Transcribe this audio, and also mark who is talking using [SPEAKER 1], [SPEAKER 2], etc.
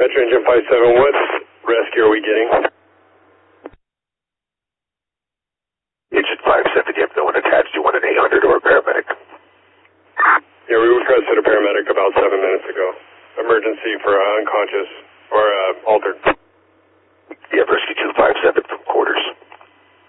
[SPEAKER 1] Metro Engine 57, what rescue are we getting?
[SPEAKER 2] Engine 57, you have no one attached. You want an 800 or a paramedic?
[SPEAKER 1] Yeah, we requested a paramedic about 7 minutes ago. Emergency for unconscious or altered.